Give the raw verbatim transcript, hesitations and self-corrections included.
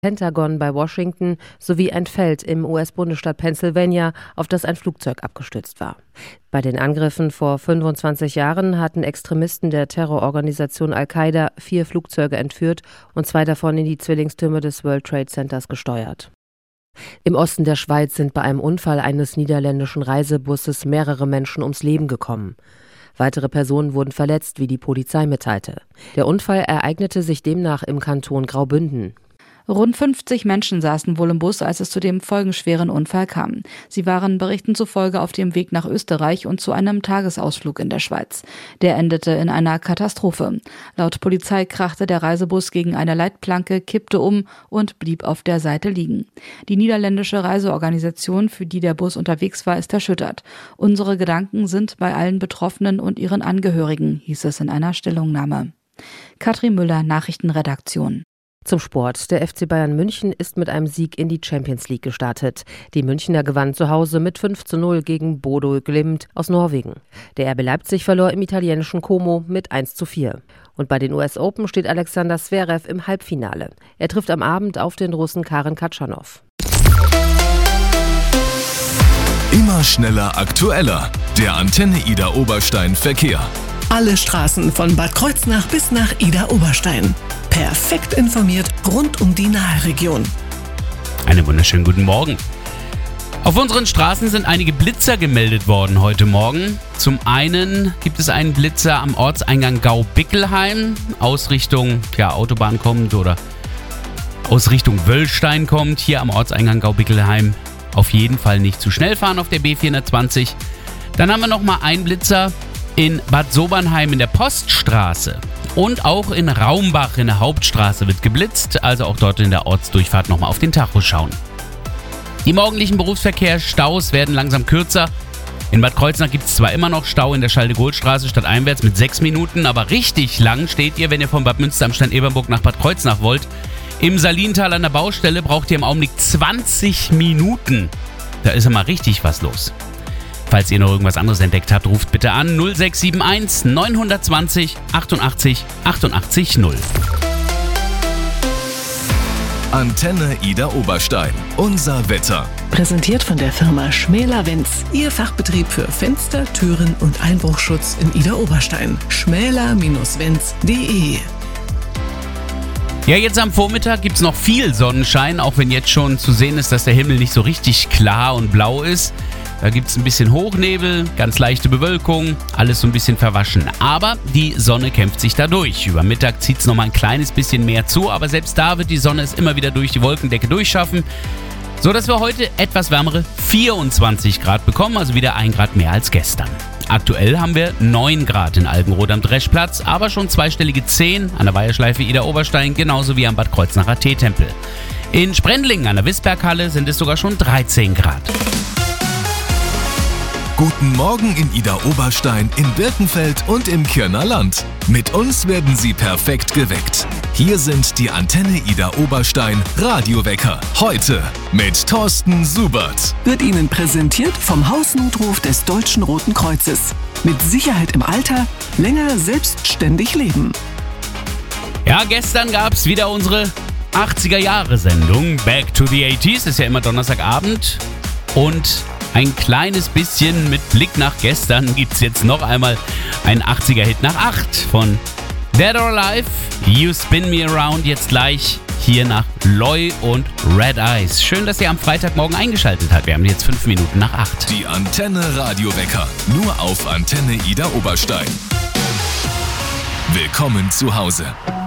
Pentagon bei Washington sowie ein Feld im U S-Bundesstaat Pennsylvania, auf das ein Flugzeug abgestürzt war. Bei den Angriffen vor fünfundzwanzig Jahren hatten Extremisten der Terrororganisation Al-Qaida vier Flugzeuge entführt und zwei davon in die Zwillingstürme des World Trade Centers gesteuert. Im Osten der Schweiz sind bei einem Unfall eines niederländischen Reisebusses mehrere Menschen ums Leben gekommen. Weitere Personen wurden verletzt, wie die Polizei mitteilte. Der Unfall ereignete sich demnach im Kanton Graubünden. Rund fünfzig Menschen saßen wohl im Bus, als es zu dem folgenschweren Unfall kam. Sie waren Berichten zufolge auf dem Weg nach Österreich und zu einem Tagesausflug in der Schweiz. Der endete in einer Katastrophe. Laut Polizei krachte der Reisebus gegen eine Leitplanke, kippte um und blieb auf der Seite liegen. Die niederländische Reiseorganisation, für die der Bus unterwegs war, ist erschüttert. Unsere Gedanken sind bei allen Betroffenen und ihren Angehörigen, hieß es in einer Stellungnahme. Katrin Müller, Nachrichtenredaktion. Zum Sport. Der F C Bayern München ist mit einem Sieg in die Champions League gestartet. Die Münchner gewannen zu Hause mit fünf zu null gegen Bodo Glimt aus Norwegen. Der R B Leipzig verlor im italienischen Como mit eins zu vier. Und bei den U S Open steht Alexander Zverev im Halbfinale. Er trifft am Abend auf den Russen Karen Khachanov. Immer schneller, aktueller. Der Antenne Ida Oberstein Verkehr. Alle Straßen von Bad Kreuznach bis nach Ida Oberstein. Perfekt informiert rund um die Nahregion. Einen wunderschönen guten Morgen. Auf unseren Straßen sind einige Blitzer gemeldet worden heute Morgen. Zum einen gibt es einen Blitzer am Ortseingang Gau-Bickelheim, aus Richtung ja, Autobahn kommt oder aus Richtung Wöllstein kommt. Hier am Ortseingang Gau-Bickelheim auf jeden Fall nicht zu schnell fahren auf der B vierhundertzwanzig. Dann haben wir nochmal einen Blitzer in Bad Sobernheim in der Poststraße. Und auch in Raumbach in der Hauptstraße wird geblitzt, also auch dort in der Ortsdurchfahrt nochmal auf den Tacho schauen. Die morgendlichen Berufsverkehrsstaus werden langsam kürzer. In Bad Kreuznach gibt es zwar immer noch Stau in der Schalde-Gohl-Straße stadteinwärts mit sechs Minuten, aber richtig lang steht ihr, wenn ihr von Bad Münster am Stein-Ebernburg nach Bad Kreuznach wollt. Im Salintal an der Baustelle braucht ihr im Augenblick zwanzig Minuten. Da ist ja mal richtig was los. Falls ihr noch irgendwas anderes entdeckt habt, ruft bitte an null sechs sieben eins neun zwei null achtundachtzig achtundachtzig null. Antenne Ida Oberstein. Unser Wetter. Präsentiert von der Firma Schmäler-Wenz. Ihr Fachbetrieb für Fenster, Türen und Einbruchschutz in Ida Oberstein. schmäler Bindestrich wenz punkt de. Ja, jetzt am Vormittag gibt es noch viel Sonnenschein, auch wenn jetzt schon zu sehen ist, dass der Himmel nicht so richtig klar und blau ist. Da gibt es ein bisschen Hochnebel, ganz leichte Bewölkung, alles so ein bisschen verwaschen. Aber die Sonne kämpft sich da durch. Über Mittag zieht es nochmal ein kleines bisschen mehr zu, aber selbst da wird die Sonne es immer wieder durch die Wolkendecke durchschaffen. So dass wir heute etwas wärmere vierundzwanzig Grad bekommen, also wieder ein Grad mehr als gestern. Aktuell haben wir neun Grad in Algenroth am Dreschplatz, aber schon zweistellige zehn an der Weiherschleife Ida Oberstein, genauso wie am Bad Kreuznacher Teetempel. In Sprendlingen an der Wisberghalle sind es sogar schon dreizehn Grad. Guten Morgen in Ida Oberstein, in Birkenfeld und im Kirner Land. Mit uns werden Sie perfekt geweckt. Hier sind die Antenne Ida Oberstein Radiowecker. Heute mit Thorsten Subert. Wird Ihnen präsentiert vom Hausnotruf des Deutschen Roten Kreuzes. Mit Sicherheit im Alter, länger selbstständig leben. Ja, gestern gab es wieder unsere achtziger-Jahre-Sendung. Back to the eighties, ist ja immer Donnerstagabend. Und ein kleines bisschen mit Blick nach gestern gibt es jetzt noch einmal einen achtziger-Hit nach acht von Dead or Alive, You Spin Me Around, jetzt gleich hier nach Loy und Red Eyes. Schön, dass ihr am Freitagmorgen eingeschaltet habt. Wir haben jetzt fünf Minuten nach acht. Die Antenne Radiowecker, nur auf Antenne Ida Oberstein. Willkommen zu Hause.